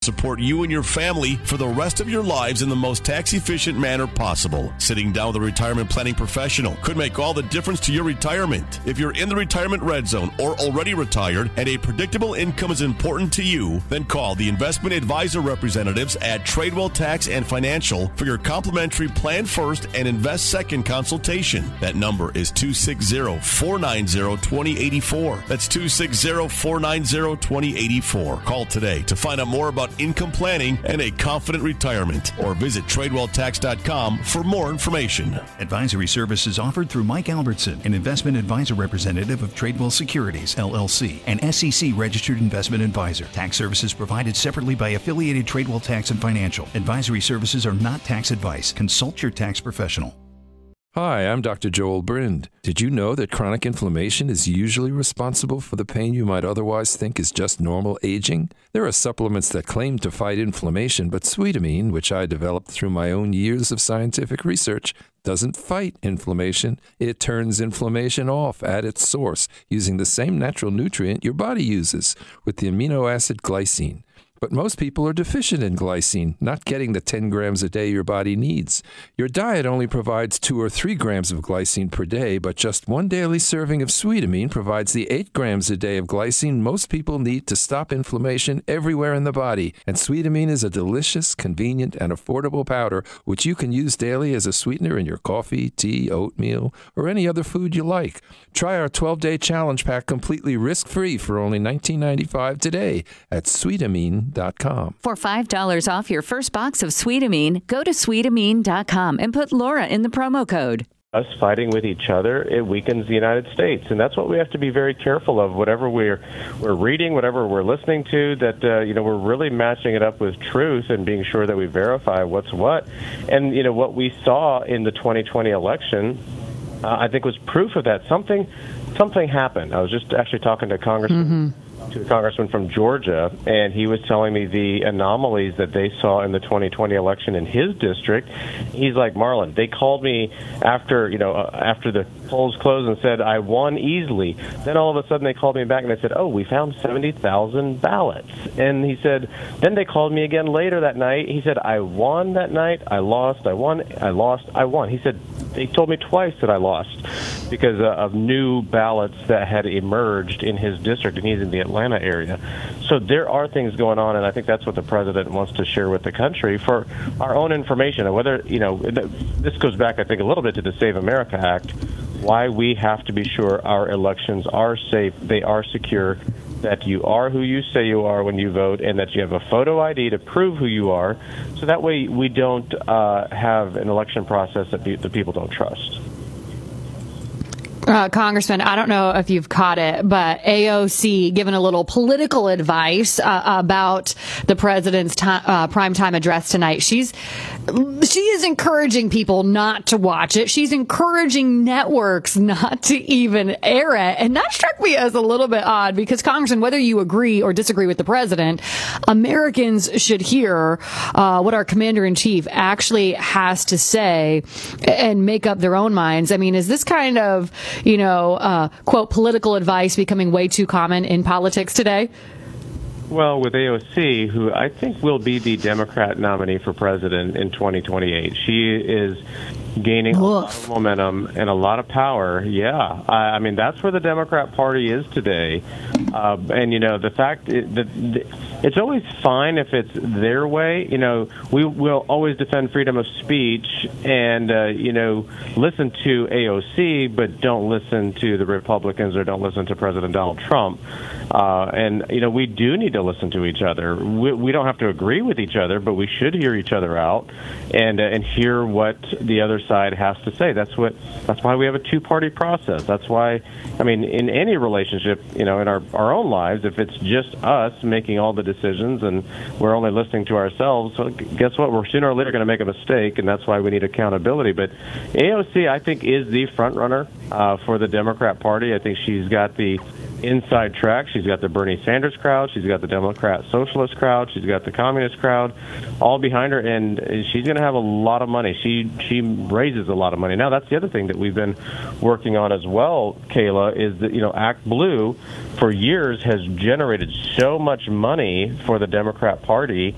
support you and your family for the rest of your lives in the most tax-efficient manner possible. Sitting down with a retirement planning professional could make all the difference to your retirement. If you're in the retirement red zone or already retired and a predictable income is important to you, then call the investment advisor representatives at Tradewell Tax and Financial for your complimentary Plan First and Invest Second consultation. That number is 260-490-2084. That's 260-490-2084. Call today to find out more about income planning and a confident retirement, or visit TradewellTax.com for more information. Advisory services offered through Mike Albertson, an investment advisor representative of Tradewell Securities, LLC, an SEC-registered investment advisor. Tax services provided separately by affiliated Tradewell Tax and Financial. Advisory services are not tax advice. Consult your tax professional. Hi, I'm Dr. Joel Brind. Did you know that chronic inflammation is usually responsible for the pain you might otherwise think is just normal aging? There are supplements that claim to fight inflammation, but Sweetamine, which I developed through my own years of scientific research, doesn't fight inflammation. It turns inflammation off at its source using the same natural nutrient your body uses, with the amino acid glycine. But most people are deficient in glycine, not getting the 10 grams a day your body needs. Your diet only provides 2 or 3 grams of glycine per day, but just one daily serving of Sweetamine provides the 8 grams a day of glycine most people need to stop inflammation everywhere in the body. And Sweetamine is a delicious, convenient, and affordable powder which you can use daily as a sweetener in your coffee, tea, oatmeal, or any other food you like. Try our 12-day challenge pack completely risk-free for only $19.95 today at Sweetamine.com. For $5 off your first box of Sweetamine, go to Sweetamine.com and put Laura in the promo code. Us fighting with each other, it weakens the United States, and that's what we have to be very careful of. Whatever we're reading, whatever we're listening to, that we're really matching it up with truth and being sure that we verify what's what. And what we saw in the 2020 election, I think, was proof of that. Something happened. I was just actually talking to a congressman from Georgia, and he was telling me the anomalies that they saw in the 2020 election in his district. He's like, Marlon, they called me after the polls closed and said I won easily. Then all of a sudden they called me back and they said, oh, we found 70,000 ballots. And he said, then they called me again later that night. He said, I won that night. I lost. I won. I lost. I won. He said, they told me twice that I lost because of new ballots that had emerged in his district, and he's in the Atlanta area. So there are things going on, and I think that's what the president wants to share with the country for our own information. And whether, this goes back, I think, a little bit to the Save America Act, why we have to be sure our elections are safe, they are secure, that you are who you say you are when you vote, and that you have a photo ID to prove who you are, so that way we don't have an election process that the people don't trust. Congressman, I don't know if you've caught it, but AOC given a little political advice about the president's primetime address tonight. She is encouraging people not to watch it. She's encouraging networks not to even air it. And that struck me as a little bit odd because, Congressman, whether you agree or disagree with the president, Americans should hear what our commander-in-chief actually has to say and make up their own minds. I mean, is this kind of quote, political advice becoming way too common in politics today? Well, with AOC, who I think will be the Democrat nominee for president in 2028, she is gaining a lot of momentum and a lot of power. Yeah, I mean, that's where the Democrat Party is today. And, the fact that it's always fine if it's their way. We will always defend freedom of speech and, listen to AOC, but don't listen to the Republicans or don't listen to President Donald Trump. And we do need to listen to each other. We don't have to agree with each other, but we should hear each other out and hear what the other side has to say. That's why we have a two-party process. That's why, in any relationship, in our own lives, if it's just us making all the decisions and we're only listening to ourselves, well, guess what? We're sooner or later going to make a mistake, and that's why we need accountability. But AOC, I think, is the front runner for the Democrat Party. I think she's got the inside track. She's got the Bernie Sanders crowd. She's got the Democrat Socialist crowd. She's got the Communist crowd all behind her, and she's going to have a lot of money. She raises a lot of money. Now, that's the other thing that we've been working on as well, Kayla, is that, Act Blue for years has generated so much money for the Democrat Party